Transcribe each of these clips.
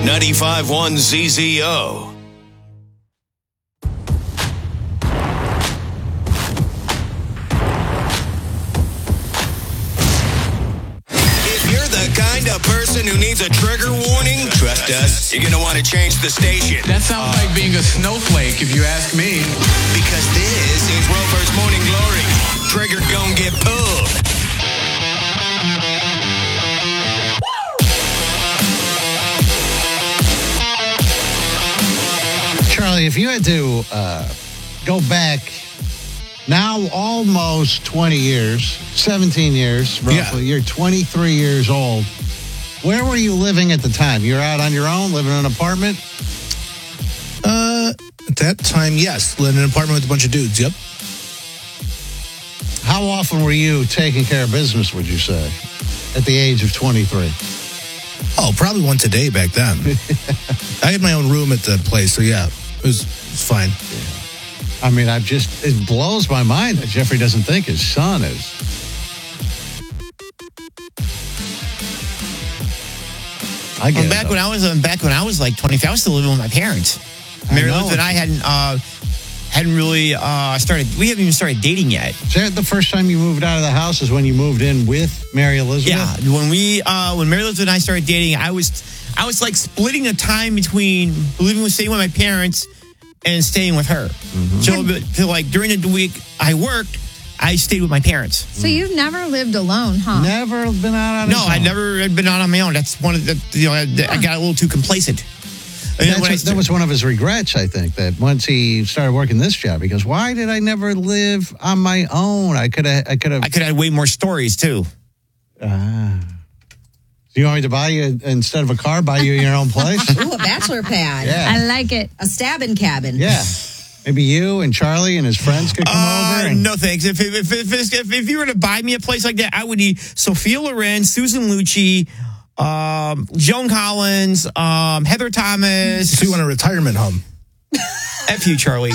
95.1 ZZO. Kind of person who needs a trigger warning? Trust us, you're going to want to change the station. That sounds like being a snowflake, if you ask me. Because this is Rover's Morning Glory. Trigger gon' get pulled. Charlie, if you had to go back now almost 20 years, 17 years roughly, you're 23 years old. Where were you living at the time? You're out on your own, living in an apartment? At that time, yes. Living in an apartment with a bunch of dudes, yep. How often were you taking care of business, would you say, at the age of 23? Oh, probably once a day back then. I had my own room at the place, so yeah, it was fine. I mean, it blows my mind that Jeffrey doesn't think his son is. I get back when I was like 23, I was still living with my parents. Mary Liz and I hadn't really started. We haven't even started dating yet. Is that the first time you moved out of the house? Is when you moved in with Mary Elizabeth? Yeah, when Mary Liz and I started dating, I was like splitting the time between staying with my parents and staying with her. Mm-hmm. So like during the week I worked, I stayed with my parents. So you've never lived alone, huh? Never been out on your own? No, I never had been out on my own. That's one of the, I got a little too complacent. That was one of his regrets, I think, that once he started working this job, he goes, why did I never live on my own? I could have had way more stories, too. Do you want me to buy you, instead of a car, buy you your own place? Ooh, a bachelor pad. Yeah. I like it. A stabbing cabin. Yeah. Maybe you and Charlie and his friends could come over. No, thanks. If you were to buy me a place like that, I would need Sophia Loren, Susan Lucci, Joan Collins, Heather Thomas. So you want a retirement home? F you, Charlie.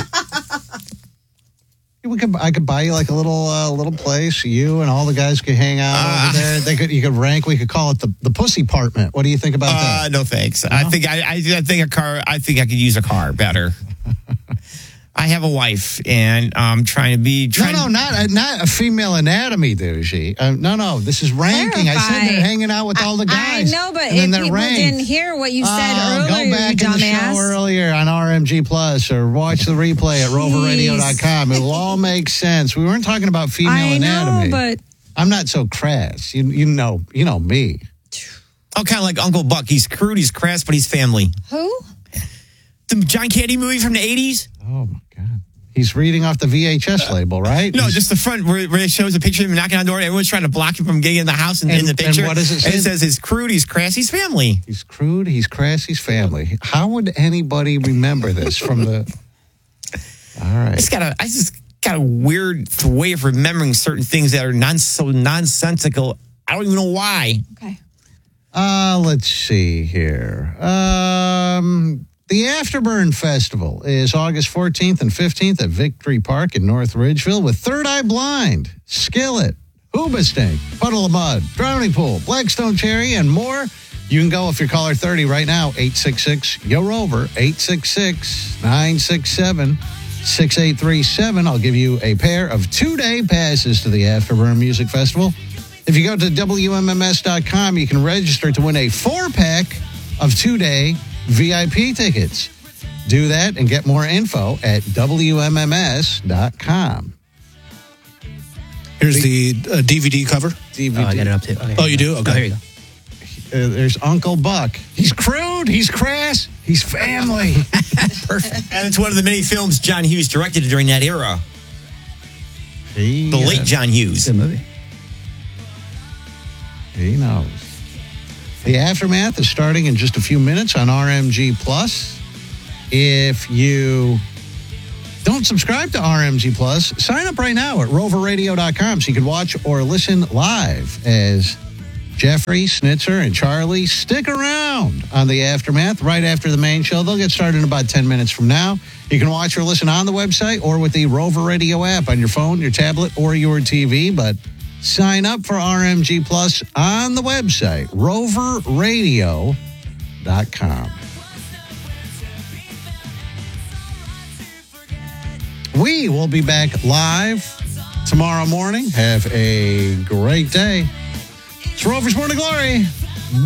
I could buy you like a little place. You and all the guys could hang out over there. You could rank. We could call it the Pussy Apartment. What do you think about that? No, thanks. No? I think a car. I think I could use a car better. I have a wife, and I'm trying to be... No, not a female anatomy, douchey. No, this is ranking. Clarify. I said they're hanging out with all the guys. I know, but if people didn't hear what you said earlier, go back you in the dumbass. show earlier on RMG Plus or watch the replay at roverradio.com. It will all make sense. We weren't talking about female anatomy. But... I'm not so crass. You know me. Oh, kind of like Uncle Buck. He's crude, he's crass, but he's family. Who? The John Candy movie from the 80s? Oh, my God. He's reading off the VHS label, right? No, just the front where it shows a picture of him knocking on the door. Everyone's trying to block him from getting in the house and in the picture. And what does it say? And it says he's crude, he's crass, he's family. He's crude, he's crass, he's family. How would anybody remember this from the... All right. I just got a weird way of remembering certain things that are so nonsensical. I don't even know why. Okay. Let's see here. The Afterburn Festival is August 14th and 15th at Victory Park in North Ridgeville with Third Eye Blind, Skillet, Hoobastank, Puddle of Mud, Drowning Pool, Blackstone Cherry, and more. You can go if you're caller 30 right now, 866-YO-ROVER, 866-967-6837. I'll give you a pair of 2-day passes to the Afterburn Music Festival. If you go to WMMS.com, you can register to win a 4-pack of 2-day VIP tickets. Do that and get more info at WMMS.com. Here's the DVD cover. DVD. Oh, I got it up too. Okay. Oh, you do? Okay. Oh, here you go. There's Uncle Buck. He's crude. He's crass. He's family. Perfect. And it's one of the many films John Hughes directed during that era. The late John Hughes. Good movie. He knows. The Aftermath is starting in just a few minutes on RMG Plus. If you don't subscribe to RMG Plus, sign up right now at roverradio.com so you can watch or listen live as Jeffrey, Snitzer, and Charlie stick around on the Aftermath right after the main show. They'll get started in about 10 minutes from now. You can watch or listen on the website or with the Rover Radio app on your phone, your tablet, or your TV, but sign up for RMG Plus on the website, roverradio.com. We will be back live tomorrow morning. Have a great day. It's Rover's Morning Glory.